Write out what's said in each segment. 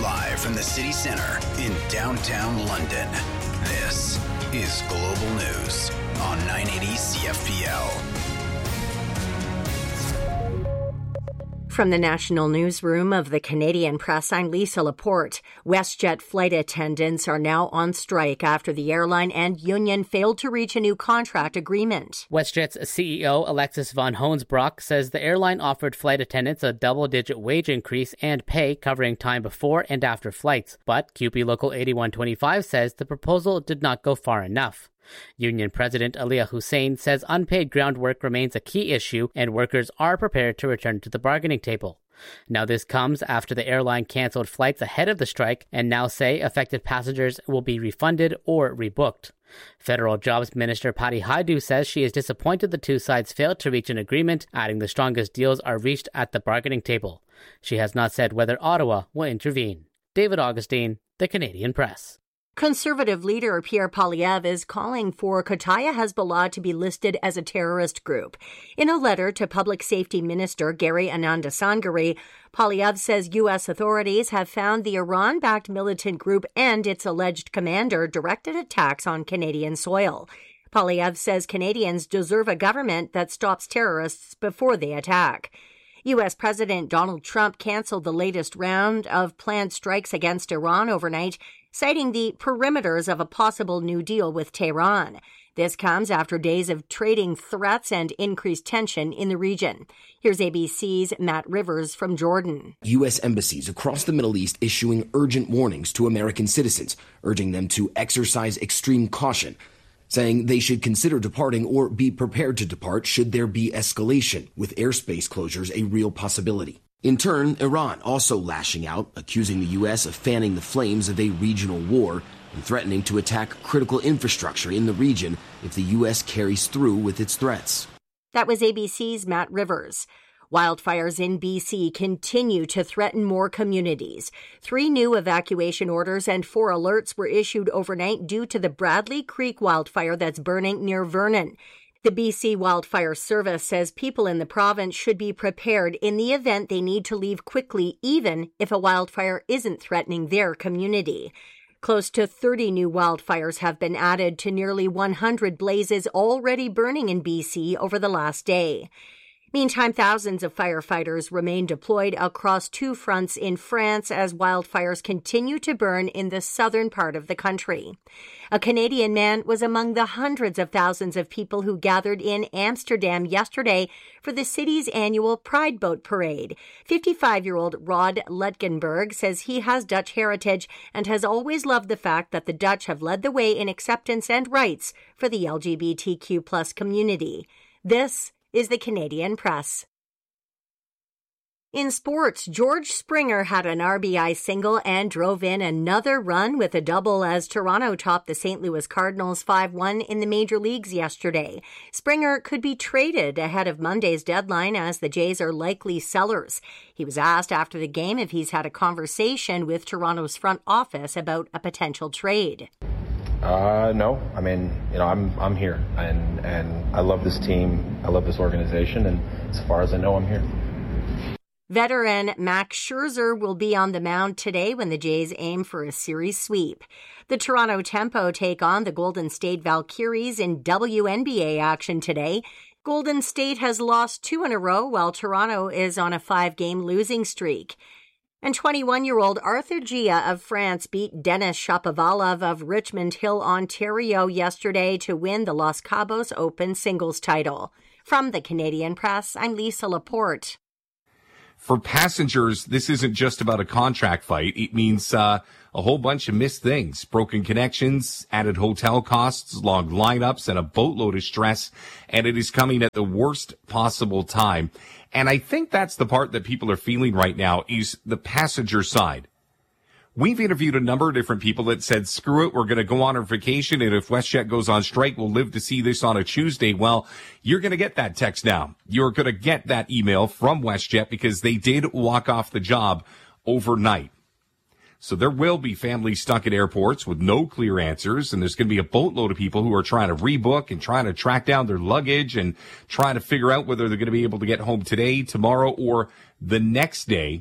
Live from the city center in downtown London, this is Global News on 980 CFPL. From the National Newsroom of the Canadian Press, I'm Lisa Laporte. WestJet flight attendants are now on strike after the airline and union failed to reach a new contract agreement. WestJet's CEO Alexis von Hoensbroek says the airline offered flight attendants a double-digit wage increase and pay covering time before and after flights. But QP Local 8125 says the proposal did not go far enough. Union President Aliyah Hussein says unpaid ground work remains a key issue and workers are prepared to return to the bargaining table. Now this comes after the airline canceled flights ahead of the strike and now say affected passengers will be refunded or rebooked. Federal Jobs Minister Patty Hajdu says she is disappointed the two sides failed to reach an agreement, adding the strongest deals are reached at the bargaining table. She has not said whether Ottawa will intervene. David Augustine, The Canadian Press. Conservative leader Pierre Poilievre is calling for Kataia Hezbollah to be listed as a terrorist group. In a letter to Public Safety Minister Gary Anandasangari, Poilievre says U.S. authorities have found the Iran-backed militant group and its alleged commander directed attacks on Canadian soil. Poilievre says Canadians deserve a government that stops terrorists before they attack. U.S. President Donald Trump canceled the latest round of planned strikes against Iran overnight, citing the perimeters of a possible new deal with Tehran. This comes after days of trading threats and increased tension in the region. Here's ABC's Matt Rivers from Jordan. U.S. embassies across the Middle East issuing urgent warnings to American citizens, urging them to exercise extreme caution, saying they should consider departing or be prepared to depart should there be escalation, with airspace closures a real possibility. In turn, Iran also lashing out, accusing the U.S. of fanning the flames of a regional war and threatening to attack critical infrastructure in the region if the U.S. carries through with its threats. That was ABC's Matt Rivers. Wildfires in BC continue to threaten more communities. 3 new evacuation orders and 4 alerts were issued overnight due to the Bradley Creek wildfire that's burning near Vernon. The BC Wildfire Service says people in the province should be prepared in the event they need to leave quickly, even if a wildfire isn't threatening their community. Close to 30 new wildfires have been added to nearly 100 blazes already burning in BC over the last day. Meantime, thousands of firefighters remain deployed across 2 fronts in France as wildfires continue to burn in the southern part of the country. A Canadian man was among the hundreds of thousands of people who gathered in Amsterdam yesterday for the city's annual Pride Boat Parade. 55-year-old Rod Letgenberg says he has Dutch heritage and has always loved the fact that the Dutch have led the way in acceptance and rights for the LGBTQ+ community. This is the Canadian Press. In sports, George Springer had an RBI single and drove in another run with a double as Toronto topped the St. Louis Cardinals 5-1 in the major leagues yesterday. Springer could be traded ahead of Monday's deadline as the Jays are likely sellers. He was asked after the game if he's had a conversation with Toronto's front office about a potential trade. No. I mean, I'm here, and I love this team. I love this organization, and as far as I know, I'm here. Veteran Max Scherzer will be on the mound today when the Jays aim for a series sweep. The Toronto Tempo take on the Golden State Valkyries in WNBA action today. Golden State has lost 2 in a row, while Toronto is on a 5-game losing streak. And 21-year-old Arthur Gia of France beat Denis Shapovalov of Richmond Hill, Ontario yesterday to win the Los Cabos Open singles title. From the Canadian Press, I'm Lisa Laporte. For passengers, this isn't just about a contract fight. It means a whole bunch of missed things. Broken connections, added hotel costs, logged lineups, and a boatload of stress. And it is coming at the worst possible time. And I think that's the part that people are feeling right now is the passenger side. We've interviewed a number of different people that said, screw it, we're going to go on our vacation, and if WestJet goes on strike, we'll live to see this on a Tuesday. Well, you're going to get that text now. You're going to get that email from WestJet because they did walk off the job overnight. So there will be families stuck at airports with no clear answers, and there's going to be a boatload of people who are trying to rebook and trying to track down their luggage and trying to figure out whether they're going to be able to get home today, tomorrow, or the next day.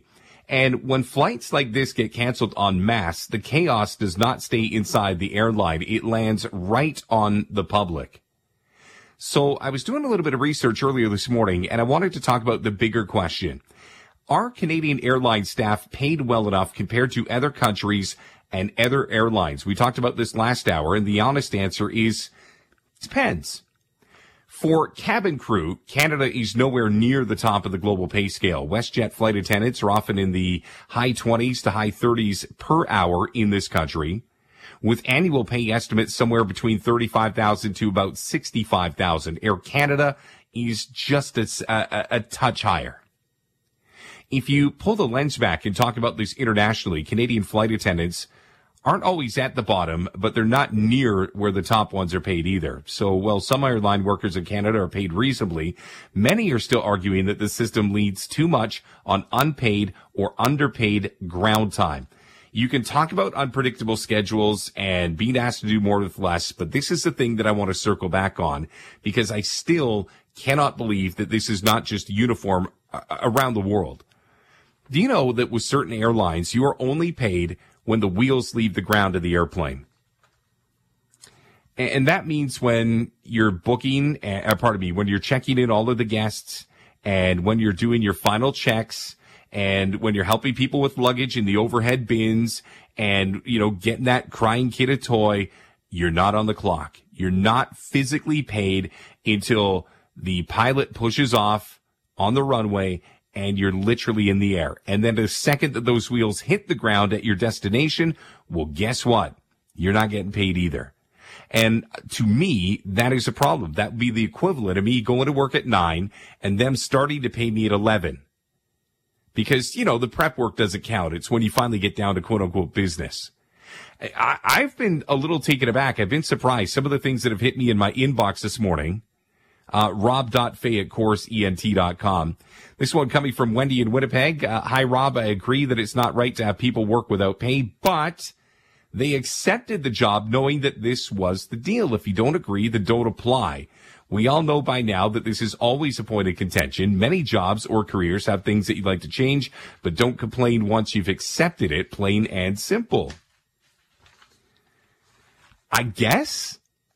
And when flights like this get canceled en masse, the chaos does not stay inside the airline. It lands right on the public. So I was doing a little bit of research earlier this morning, and I wanted to talk about the bigger question. Are Canadian airline staff paid well enough compared to other countries and other airlines? We talked about this last hour, and the honest answer is it depends. For cabin crew, Canada is nowhere near the top of the global pay scale. WestJet flight attendants are often in the high 20s to high 30s per hour in this country, with annual pay estimates somewhere between $35,000 to about $65,000. Air Canada is just a touch higher. If you pull the lens back and talk about this internationally, Canadian flight attendants aren't always at the bottom, but they're not near where the top ones are paid either. So while some airline workers in Canada are paid reasonably, many are still arguing that the system leads too much on unpaid or underpaid ground time. You can talk about unpredictable schedules and being asked to do more with less, but this is the thing that I want to circle back on, because I still cannot believe that this is not just uniform around the world. Do you know that with certain airlines, you are only paid when the wheels leave the ground of the airplane? And that means when you're booking, when you're checking in all of the guests, and when you're doing your final checks, and when you're helping people with luggage in the overhead bins, and, getting that crying kid a toy, you're not on the clock. You're not physically paid until the pilot pushes off on the runway and you're literally in the air. And then the second that those wheels hit the ground at your destination, well, guess what? You're not getting paid either. And to me, that is a problem. That would be the equivalent of me going to work at 9 and them starting to pay me at 11. Because, the prep work doesn't count. It's when you finally get down to quote unquote business. I've been a little taken aback. I've been surprised. Some of the things that have hit me in my inbox this morning. Rob.fay@CourseENT.com. This one coming from Wendy in Winnipeg. Hi, Rob. I agree that it's not right to have people work without pay, but they accepted the job knowing that this was the deal. If you don't agree, then don't apply. We all know by now that this is always a point of contention. Many jobs or careers have things that you'd like to change, but don't complain once you've accepted it, plain and simple. I guess.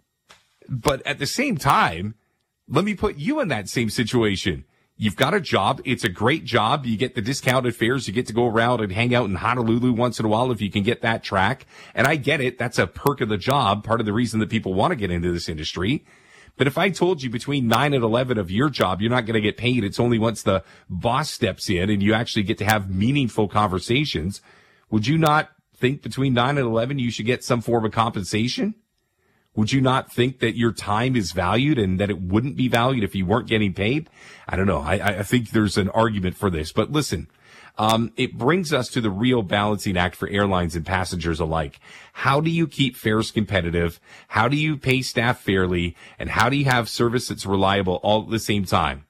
But at the same time, let me put you in that same situation. You've got a job. It's a great job. You get the discounted fares. You get to go around and hang out in Honolulu once in a while if you can get that track. And I get it. That's a perk of the job. Part of the reason that people want to get into this industry. But if I told you between 9 and 11 of your job, you're not going to get paid. It's only once the boss steps in and you actually get to have meaningful conversations. Would you not think between 9 and 11 you should get some form of compensation? Would you not think that your time is valued and that it wouldn't be valued if you weren't getting paid? I don't know. I think there's an argument for this. But listen, it brings us to the real balancing act for airlines and passengers alike. How do you keep fares competitive? How do you pay staff fairly? And how do you have service that's reliable all at the same time?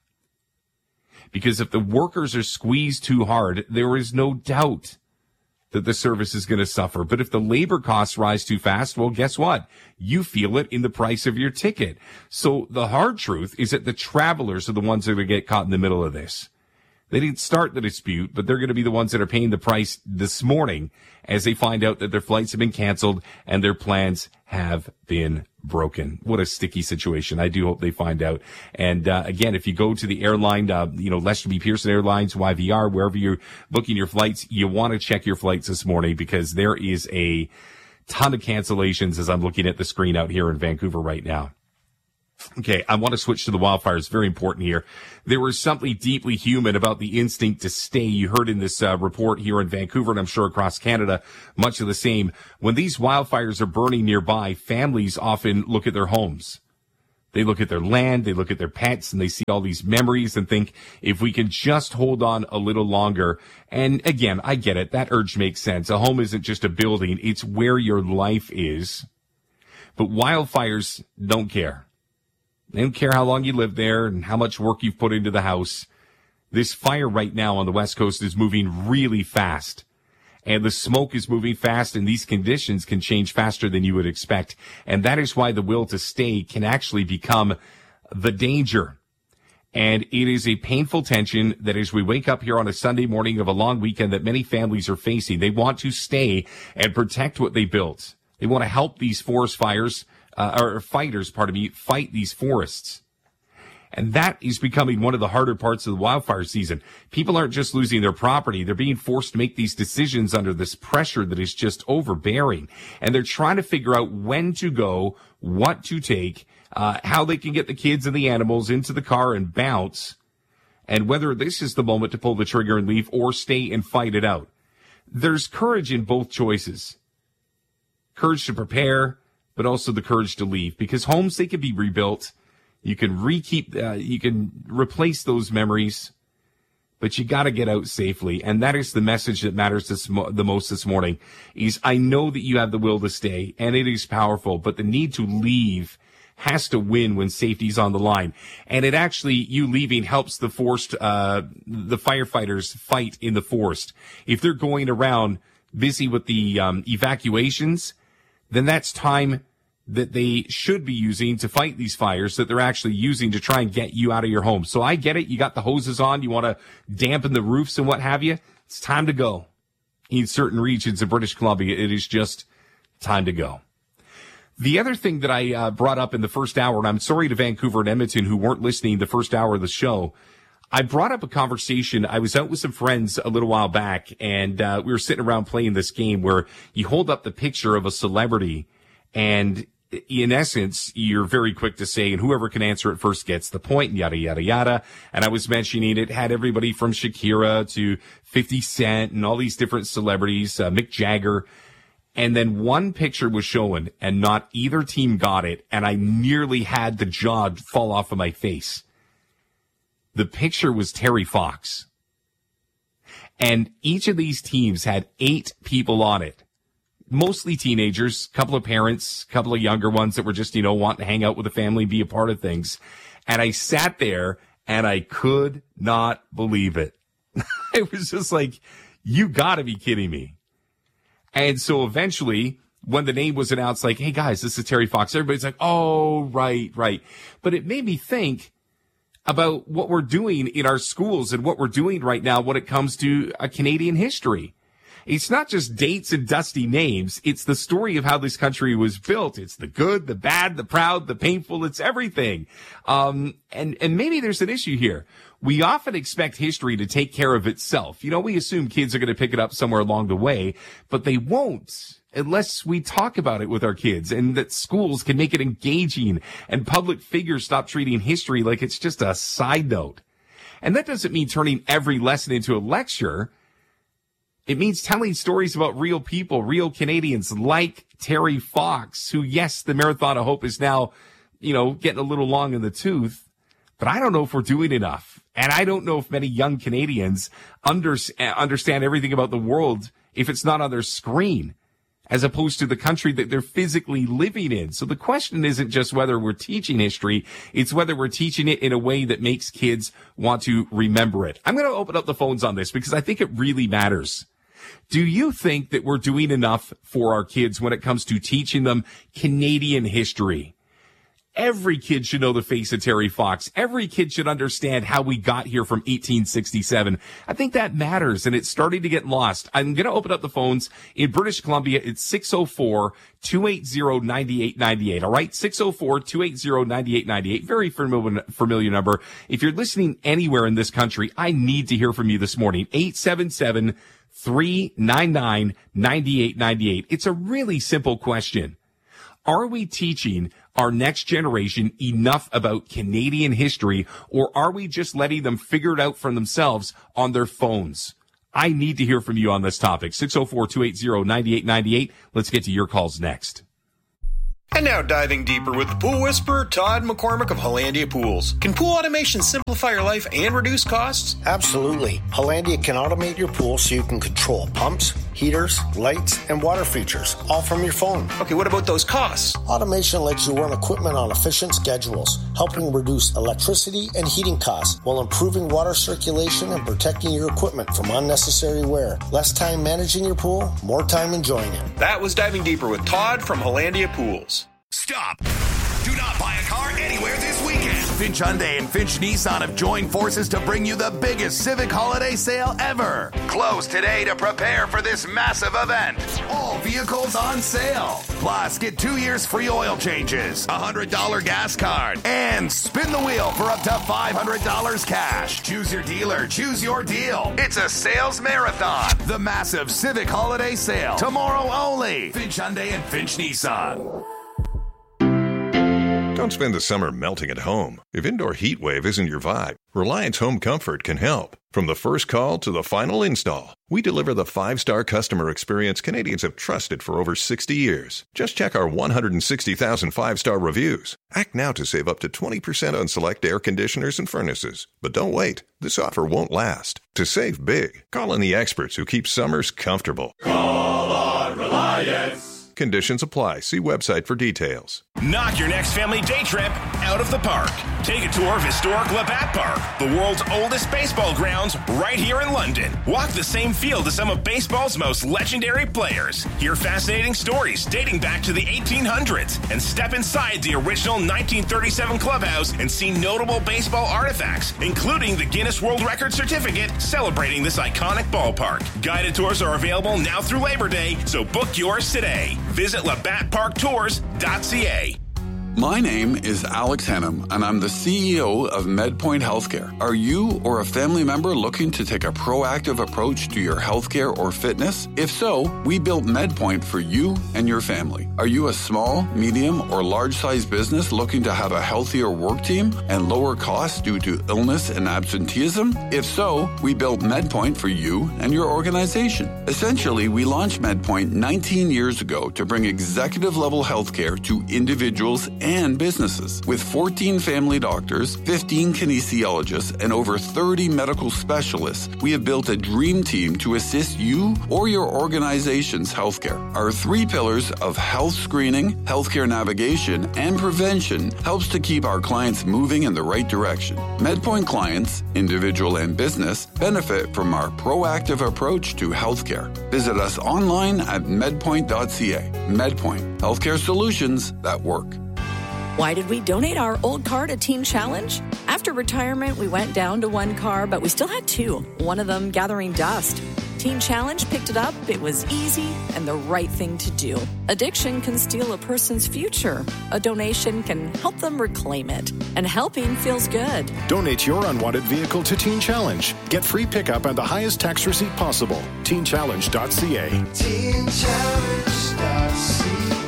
Because if the workers are squeezed too hard, there is no doubt that the service is going to suffer. But if the labor costs rise too fast, well, guess what? You feel it in the price of your ticket. So the hard truth is that the travelers are the ones that are going to get caught in the middle of this. They didn't start the dispute, but they're going to be the ones that are paying the price this morning as they find out that their flights have been canceled and their plans have been broken. What a sticky situation. I do hope they find out. And again, if you go to the airline, Lester B. Pearson Airlines, YVR, wherever you're booking your flights, you want to check your flights this morning because there is a ton of cancellations as I'm looking at the screen out here in Vancouver right now. Okay, I want to switch to the wildfires. Very important here. There was something deeply human about the instinct to stay. You heard in this report here in Vancouver, and I'm sure across Canada, much of the same. When these wildfires are burning nearby, families often look at their homes. They look at their land, they look at their pets, and they see all these memories and think, if we can just hold on a little longer. And again, I get it. That urge makes sense. A home isn't just a building. It's where your life is. But wildfires don't care. They don't care how long you live there and how much work you've put into the house. This fire right now on the West Coast is moving really fast. And the smoke is moving fast, and these conditions can change faster than you would expect. And that is why the will to stay can actually become the danger. And it is a painful tension that as we wake up here on a Sunday morning of a long weekend that many families are facing, they want to stay and protect what they built. They want to help these forest fires, fight these forests. And that is becoming one of the harder parts of the wildfire season. People aren't just losing their property. They're being forced to make these decisions under this pressure that is just overbearing. And they're trying to figure out when to go, what to take, how they can get the kids and the animals into the car and bounce, and whether this is the moment to pull the trigger and leave or stay and fight it out. There's courage in both choices. Courage to prepare, but also the courage to leave, because homes, they can be rebuilt. You can you can replace those memories, but you got to get out safely. And that is the message that matters the most this morning, is I know that you have the will to stay, and it is powerful, but the need to leave has to win when safety's on the line. And it actually, you leaving helps the firefighters fight in the forest. If they're going around busy with the evacuations, then that's time that they should be using to fight these fires that they're actually using to try and get you out of your home. So I get it. You got the hoses on. You want to dampen the roofs and what have you. It's time to go. In certain regions of British Columbia, it is just time to go. The other thing that I brought up in the first hour, and I'm sorry to Vancouver and Edmonton who weren't listening the first hour of the show, I brought up a conversation. I was out with some friends a little while back, and we were sitting around playing this game where you hold up the picture of a celebrity, and in essence, you're very quick to say, and whoever can answer it first gets the point, and yada, yada, yada. And I was mentioning it had everybody from Shakira to 50 Cent and all these different celebrities, Mick Jagger. And then one picture was shown, and not either team got it, and I nearly had the jaw fall off of my face. The picture was Terry Fox. And each of these teams had 8 people on it. Mostly teenagers, couple of parents, couple of younger ones that were just, wanting to hang out with the family, be a part of things. And I sat there and I could not believe it. It was just like, you gotta be kidding me. And so eventually, when the name was announced, like, hey guys, this is Terry Fox, everybody's like, oh, right. But it made me think about what we're doing in our schools and what we're doing right now when it comes to a Canadian history. It's not just dates and dusty names. It's the story of how this country was built. It's the good, the bad, the proud, the painful. It's everything. And maybe there's an issue here. We often expect history to take care of itself. We assume kids are going to pick it up somewhere along the way, but they won't unless we talk about it with our kids, and that schools can make it engaging and public figures stop treating history like it's just a side note. And that doesn't mean turning every lesson into a lecture. It means telling stories about real people, real Canadians like Terry Fox, who, yes, the Marathon of Hope is now, getting a little long in the tooth, but I don't know if we're doing enough. And I don't know if many young Canadians understand everything about the world if it's not on their screen, as opposed to the country that they're physically living in. So the question isn't just whether we're teaching history, it's whether we're teaching it in a way that makes kids want to remember it. I'm going to open up the phones on this because I think it really matters. Do you think that we're doing enough for our kids when it comes to teaching them Canadian history? Every kid should know the face of Terry Fox. Every kid should understand how we got here from 1867. I think that matters, and it's starting to get lost. I'm going to open up the phones. In British Columbia, it's 604-280-9898. All right? 604-280-9898. Very familiar number. If you're listening anywhere in this country, I need to hear from you this morning. 877-399-9898. It's a really simple question. Are we teaching our next generation enough about Canadian history, or are we just letting them figure it out for themselves on their phones? I need to hear from you on this topic. 604-280-9898. Let's get to your calls next. And now diving deeper with the Pool Whisperer, Todd McCormick of Hollandia Pools. Can pool automation simplify your life and reduce costs? Absolutely. Hollandia can automate your pool so you can control pumps, heaters, lights, and water features, all from your phone. Okay, what about those costs? Automation lets you run equipment on efficient schedules, helping reduce electricity and heating costs while improving water circulation and protecting your equipment from unnecessary wear. Less time managing your pool, more time enjoying it. That was Diving Deeper with Todd from Hollandia Pools. Stop. Do not buy a car anywhere this weekend. Finch Hyundai and Finch Nissan have joined forces to bring you the biggest Civic holiday sale ever. Close today to prepare for this massive event. All vehicles on sale. Plus, get 2 years free oil changes, a $100 gas card, and spin the wheel for up to $500 cash. Choose your dealer. Choose your deal. It's a sales marathon. The massive Civic holiday sale. Tomorrow only. Finch Hyundai and Finch Nissan. Don't spend the summer melting at home. If indoor heat wave isn't your vibe, Reliance Home Comfort can help. From the first call to the final install, we deliver the 5-star customer experience Canadians have trusted for over 60 years. Just check our 160,000 5-star reviews. Act now to save up to 20% on select air conditioners and furnaces. But don't wait. This offer won't last. To save big, call in the experts who keep summers comfortable. Call on Reliance. Conditions apply. See website for details. Knock your next family day trip out of the park. Take a tour of historic Labatt Park, the world's oldest baseball grounds, right here in London. Walk the same field as some of baseball's most legendary players. Hear fascinating stories dating back to the 1800s and step inside the original 1937 clubhouse and see notable baseball artifacts, including the Guinness World Record certificate celebrating this iconic ballpark. Guided tours are available now through Labor Day, so book yours today. Visit LabattParkTours.ca. My name is Alex Hennum, and I'm the CEO of MedPoint Healthcare. Are you or a family member looking to take a proactive approach to your healthcare or fitness? If so, we built MedPoint for you and your family. Are you a small, medium, or large-sized business looking to have a healthier work team and lower costs due to illness and absenteeism? If so, we built MedPoint for you and your organization. Essentially, we launched MedPoint 19 years ago to bring executive-level healthcare to individuals and businesses. With 14 family doctors, 15 kinesiologists, and over 30 medical specialists, we have built a dream team to assist you or your organization's healthcare. Our 3 pillars of health screening, healthcare navigation, and prevention helps to keep our clients moving in the right direction. MedPoint clients, individual and business, benefit from our proactive approach to healthcare. Visit us online at medpoint.ca. MedPoint, healthcare solutions that work. Why did we donate our old car to Teen Challenge? After retirement, we went down to 1 car, but we still had 2, one of them gathering dust. Teen Challenge picked it up, it was easy, and the right thing to do. Addiction can steal a person's future. A donation can help them reclaim it. And helping feels good. Donate your unwanted vehicle to Teen Challenge. Get free pickup and the highest tax receipt possible. TeenChallenge.ca. TeenChallenge.ca.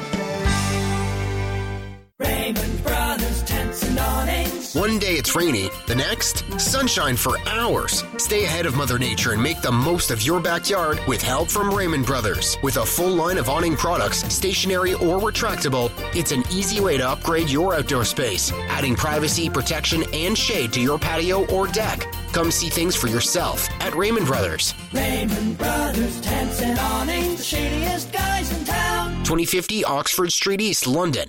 Raymond Brothers Tents and Awnings. One day it's rainy, the next, sunshine for hours. Stay ahead of Mother Nature and make the most of your backyard with help from Raymond Brothers. With a full line of awning products, stationary or retractable, it's an easy way to upgrade your outdoor space, adding privacy, protection, and shade to your patio or deck. Come see things for yourself at Raymond Brothers. Raymond Brothers Tents and Awnings, the shadiest guys in town. 2050 Oxford Street East, London.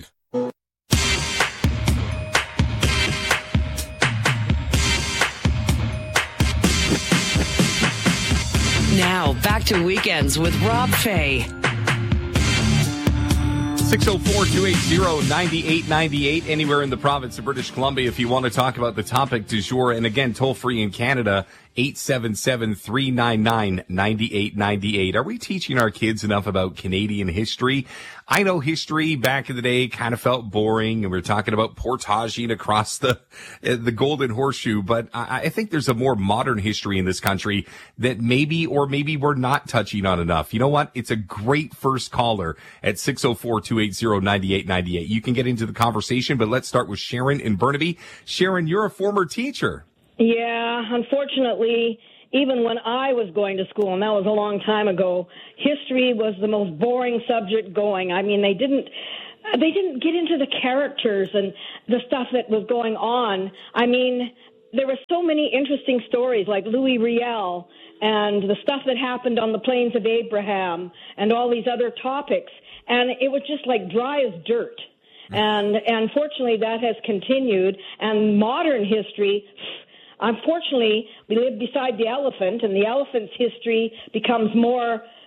Now, back to Weekends with Rob Fay. 604-280-9898, anywhere in the province of British Columbia if you want to talk about the topic du jour. And again, toll free in Canada, 877-399-9898. Are we teaching our kids enough about Canadian history? I know history back in the day kind of felt boring, and we were talking about portaging across the Golden Horseshoe, but I think there's a more modern history in this country that maybe we're not touching on enough. You know what? It's a great first caller at 604-280-9898. You can get into the conversation, but let's start with Sharon in Burnaby. Sharon, you're a former teacher. Yeah, unfortunately, even when I was going to school, and that was a long time ago, history was the most boring subject going. I mean, they didn't get into the characters and the stuff that was going on. I mean, there were so many interesting stories like Louis Riel and the stuff that happened on the Plains of Abraham and all these other topics. And it was just like dry as dirt. And unfortunately, that has continued. And modern history, unfortunately, we live beside the elephant, and the elephant's history becomes more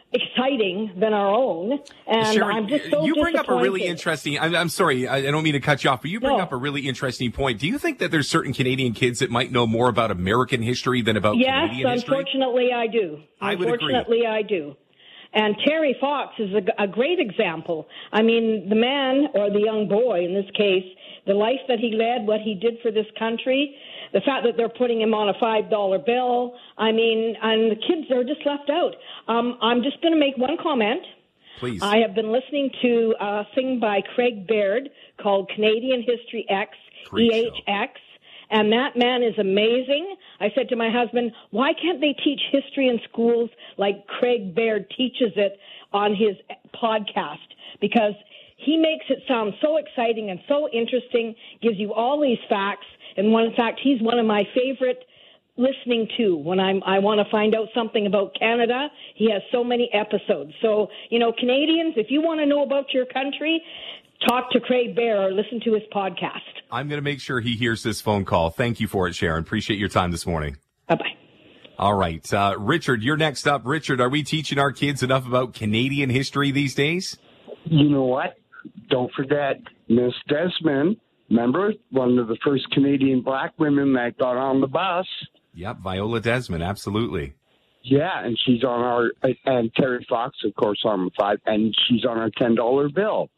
exciting than our own, and Sharon, I'm just so you bring up a really disappointed. interesting. I'm sorry, I don't mean to cut you off, but you bring up a really interesting point. Do you think that there's certain Canadian kids that might know more about American history than about Canadian history? Unfortunately, I do. I would agree. Unfortunately, I do. And Terry Fox is a great example. I mean, the man, or the young boy in this case, the life that he led, what he did for this country, the fact that they're putting him on a $5 bill, I mean, and the kids are just left out. I'm just going to make one comment. Please. I have been listening to a thing by Craig Baird called Canadian History X, EHX, and that man is amazing. I said to my husband, why can't they teach history in schools like Craig Baird teaches it on his podcast? Because he makes it sound so exciting and so interesting, gives you all these facts. And in fact, he's one of my favorite listening to when I want to find out something about Canada. He has so many episodes. So, Canadians, if you want to know about your country, talk to Craig Baird or listen to his podcast. I'm going to make sure he hears this phone call. Thank you for it, Sharon. Appreciate your time this morning. Bye-bye. All right. Richard, you're next up. Richard, are we teaching our kids enough about Canadian history these days? You know what? Don't forget Miss Desmond. Remember, one of the first Canadian black women that got on the bus. Yep, Viola Desmond, absolutely. Yeah, and she's on our, and Terry Fox, of course, on the 5, and she's on our $10 bill.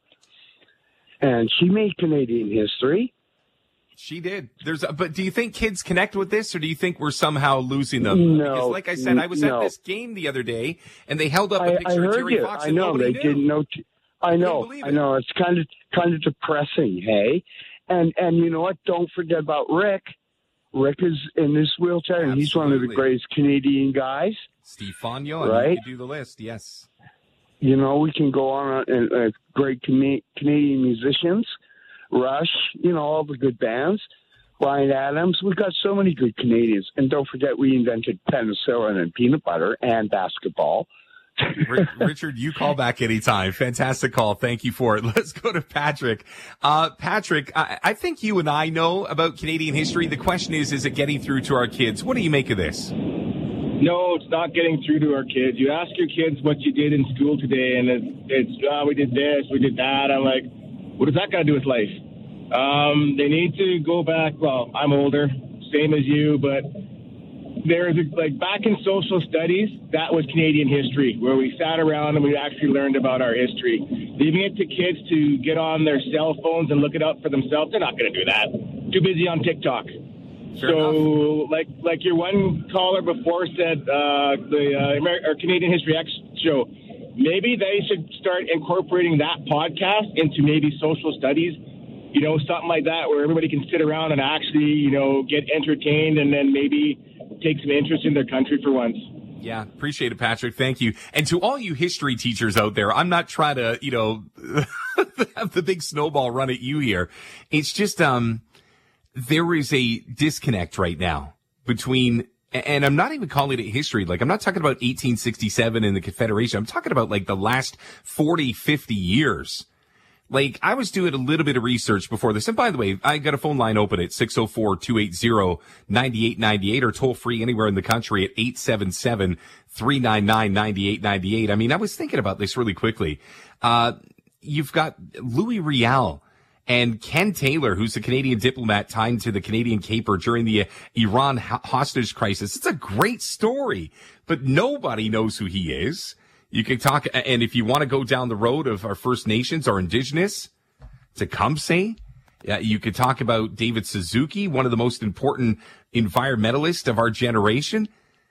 And she made Canadian history. She did. But do you think kids connect with this, or do you think we're somehow losing them? No. Because like I said, I was at this game the other day, and they held up a picture of Terry Fox, and nobody knew. Didn't know. I know. It's kind of depressing, hey? And you know what? Don't forget about Rick. Rick is in this wheelchair, and he's one of the greatest Canadian guys. Steve Fognon, right? You do the list, yes. We can go on great Canadian musicians, Rush, all the good bands, Bryan Adams. We've got so many good Canadians. And don't forget, we invented penicillin and peanut butter and basketball. Richard, you call back anytime. Fantastic call. Thank you for it. Let's go to Patrick. Patrick, I think you and I know about Canadian history. The question is it getting through to our kids? What do you make of this? No, it's not getting through to our kids. You ask your kids what you did in school today, and we did this, we did that. I'm like, what does that got to do with life? They need to go back. Well, I'm older, same as you, but there's back in social studies, that was Canadian history, where we sat around and we actually learned about our history. Leaving it to kids to get on their cell phones and look it up for themselves, they're not going to do that. Too busy on TikTok. So, like your one caller before said, our Canadian History X show, maybe they should start incorporating that podcast into maybe social studies, something like that, where everybody can sit around and actually, get entertained and then maybe take some interest in their country for once. Yeah, appreciate it, Patrick. Thank you. And to all you history teachers out there, I'm not trying to, have the big snowball run at you here. It's just, there is a disconnect right now between, and I'm not even calling it history. I'm not talking about 1867 and the Confederation. I'm talking about the last 40, 50 years. I was doing a little bit of research before this. And by the way, I got a phone line open at 604-280-9898 or toll free anywhere in the country at 877-399-9898. I mean, I was thinking about this really quickly. You've got Louis Riel and Ken Taylor, who's a Canadian diplomat tied to the Canadian caper during the Iran hostage crisis. It's a great story, but nobody knows who he is. You can talk, and if you want to go down the road of our First Nations or Indigenous, Tecumseh, you could talk about David Suzuki, one of the most important environmentalists of our generation.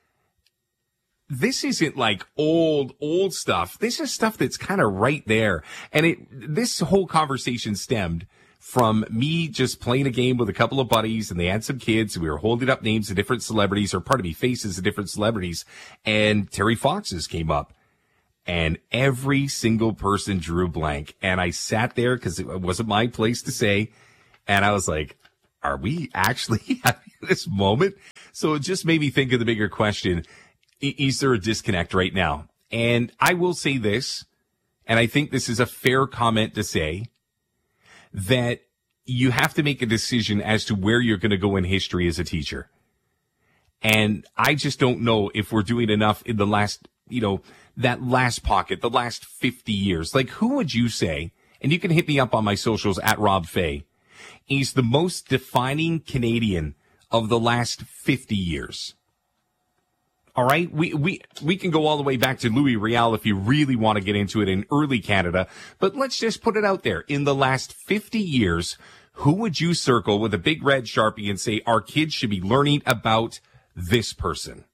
This isn't old stuff. This is stuff that's kind of right there. And this whole conversation stemmed from me just playing a game with a couple of buddies, and they had some kids, and we were holding up names of different celebrities, or faces of different celebrities, and Terry Fox's came up. And every single person drew a blank. And I sat there because it wasn't my place to say. And I was like, are we actually having this moment? So it just made me think of the bigger question. Is there a disconnect right now? And I will say this, and I think this is a fair comment to say, that you have to make a decision as to where you're going to go in history as a teacher. And I just don't know if we're doing enough in the last, that last pocket, the last 50 years, like who would you say, and you can hit me up on my socials at Rob Fay, is the most defining Canadian of the last 50 years? All right, we can go all the way back to Louis Riel if you really want to get into it in early Canada, but let's just put it out there. In the last 50 years, who would you circle with a big red Sharpie and say, our kids should be learning about this person?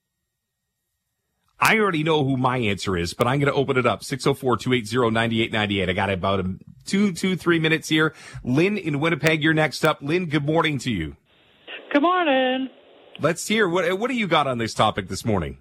I already know who my answer is, but I'm going to open it up. 604-280-9898. I got about 3 minutes here. Lynn in Winnipeg, you're next up. Lynn, good morning to you. Good morning. Let's hear. What do you got on this topic this morning?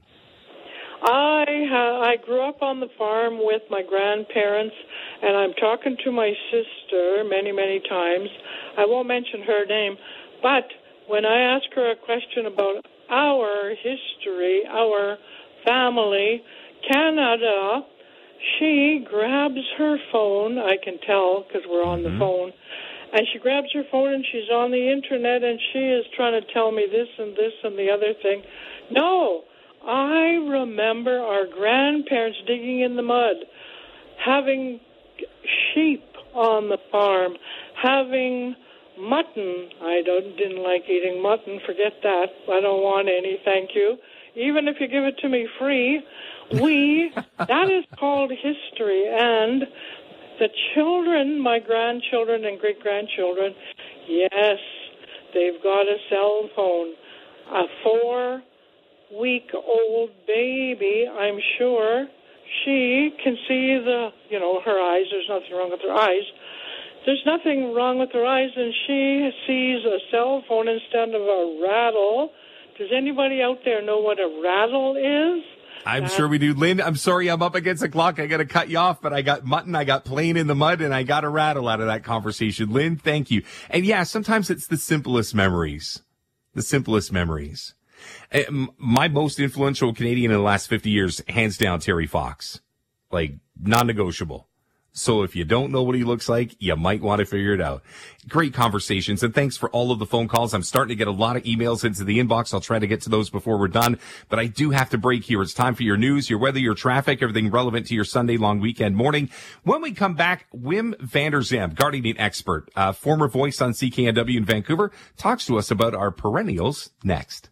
I grew up on the farm with my grandparents, and I'm talking to my sister many, many times. I won't mention her name, but when I ask her a question about our history, our family, Canada, she grabs her phone. I can tell because we're on the phone. And she grabs her phone and she's on the internet and she is trying to tell me this and this and the other thing. No, I remember our grandparents digging in the mud, having sheep on the farm, having mutton. I didn't like eating mutton. Forget that. I don't want any, thank you. Even if you give it to me free, that is called history. And the children, my grandchildren and great-grandchildren, yes, they've got a cell phone. A 4-week-old baby, I'm sure, she can see her eyes. There's nothing wrong with her eyes. There's nothing wrong with her eyes, and she sees a cell phone instead of a rattle. Does anybody out there know what a rattle is? I'm sure we do. Lynn, I'm sorry I'm up against the clock. I got to cut you off, but I got mutton, I got playing in the mud, and I got a rattle out of that conversation. Lynn, thank you. And yeah, sometimes it's the simplest memories. The simplest memories. My most influential Canadian in the last 50 years, hands down, Terry Fox. Like, non-negotiable. So if you don't know what he looks like, you might want to figure it out. Great conversations, and thanks for all of the phone calls. I'm starting to get a lot of emails into the inbox. I'll try to get to those before we're done, but I do have to break here. It's time for your news, your weather, your traffic, everything relevant to your Sunday long weekend morning. When we come back, Wim van der Zam, gardening expert, former voice on CKNW in Vancouver, talks to us about our perennials next.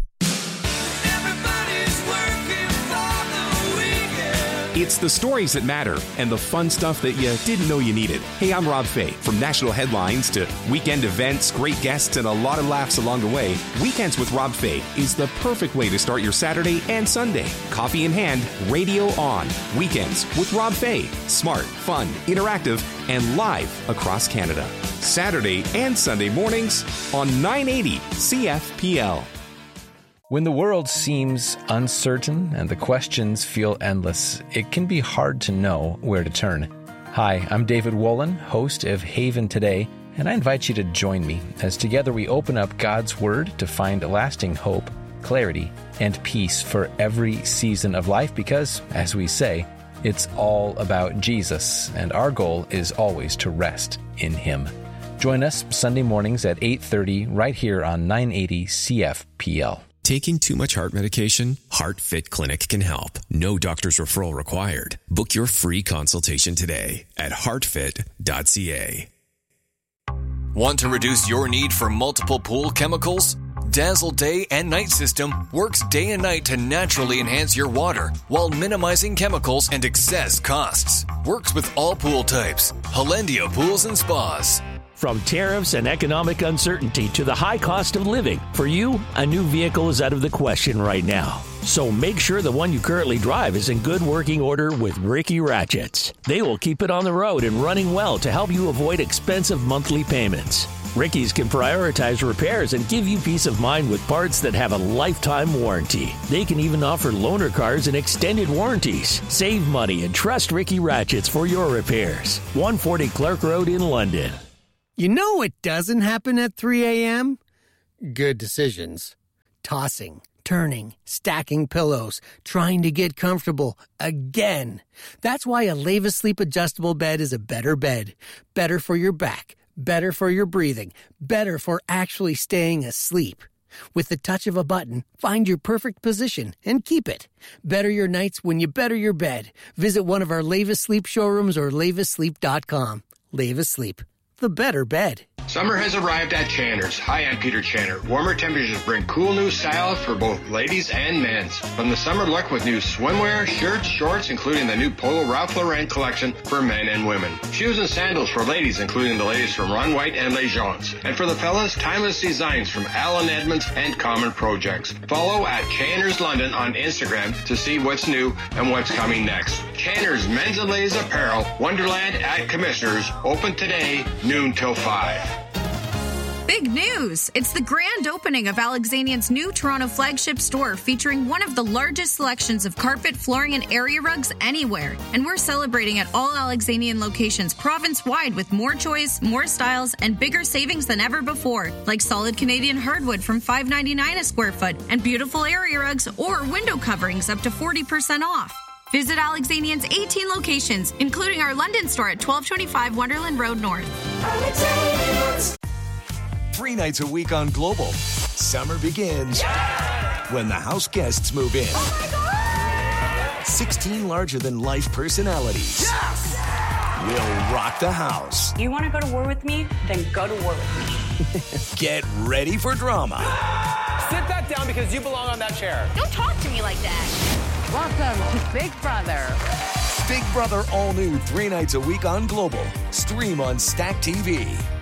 It's the stories that matter and the fun stuff that you didn't know you needed. Hey, I'm Rob Fay. From national headlines to weekend events, great guests, and a lot of laughs along the way, Weekends with Rob Fay is the perfect way to start your Saturday and Sunday. Coffee in hand, radio on. Weekends with Rob Fay. Smart, fun, interactive, and live across Canada. Saturday and Sunday mornings on 980 CFPL. When the world seems uncertain and the questions feel endless, it can be hard to know where to turn. Hi, I'm David Wolin, host of Haven Today, and I invite you to join me as together we open up God's Word to find lasting hope, clarity, and peace for every season of life because, as we say, it's all about Jesus, and our goal is always to rest in Him. Join us Sunday mornings at 8:30 right here on 980 CFPL. Taking too much heart medication? HeartFit Clinic can help. No doctor's referral required. Book your free consultation today at heartfit.ca. Want to reduce your need for multiple pool chemicals? Dazzle Day and Night System works day and night to naturally enhance your water while minimizing chemicals and excess costs. Works with all pool types. Hollandia Pools and Spas. From tariffs and economic uncertainty to the high cost of living, for you, a new vehicle is out of the question right now. So make sure the one you currently drive is in good working order with Ricky Ratchets. They will keep it on the road and running well to help you avoid expensive monthly payments. Ricky's can prioritize repairs and give you peace of mind with parts that have a lifetime warranty. They can even offer loaner cars and extended warranties. Save money and trust Ricky Ratchets for your repairs. 140 Clark Road in London. You know what doesn't happen at 3 a.m.? Good decisions. Tossing, turning, stacking pillows, trying to get comfortable again. That's why a Leva Sleep Adjustable Bed is a better bed. Better for your back, better for your breathing, better for actually staying asleep. With the touch of a button, find your perfect position and keep it. Better your nights when you better your bed. Visit one of our Lavis Sleep showrooms or lavisSleep.com. Lavis Sleep, the better bed. Summer has arrived at Channer's. Hi, I'm Peter Channer. Warmer temperatures bring cool new styles for both ladies and men's. From the summer look with new swimwear, shirts, shorts, including the new Polo Ralph Lauren collection for men and women. Shoes and sandals for ladies, including the latest from Ron White and Les Gens. And for the fellas, timeless designs from Alan Edmonds and Common Projects. Follow at Channer's London on Instagram to see what's new and what's coming next. Channer's Men's and Ladies Apparel, Wonderland at Commissioners, open today, noon till 5. Big news! It's the grand opening of Alexanian's new Toronto flagship store featuring one of the largest selections of carpet, flooring, and area rugs anywhere. And we're celebrating at all Alexanian locations province-wide with more choice, more styles, and bigger savings than ever before, like solid Canadian hardwood from $5.99 a square foot and beautiful area rugs or window coverings up to 40% off. Visit Alexanian's 18 locations, including our London store at 1225 Wonderland Road North. Alexanians. 3 nights a week on Global. Summer begins when the house guests move in. Oh my God! 16 larger-than-life personalities will rock the house. You want to go to war with me? Then go to war with me. Get ready for drama. Sit that down because you belong on that chair. Don't talk to me like that. Welcome to Big Brother. Big Brother all new 3 nights a week on Global. Stream on Stack TV.